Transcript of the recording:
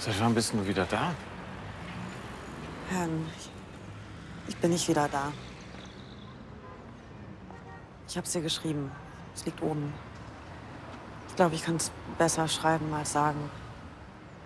Seit wann bist du wieder da? Ich bin nicht wieder da. Ich hab's dir geschrieben. Es liegt oben. Ich glaube, ich kann es besser schreiben als sagen.